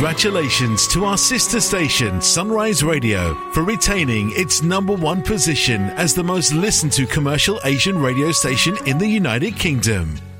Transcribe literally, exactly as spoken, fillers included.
Congratulations to our sister station, Sunrise Radio, for retaining its number one position as the most listened to commercial Asian radio station in the United Kingdom.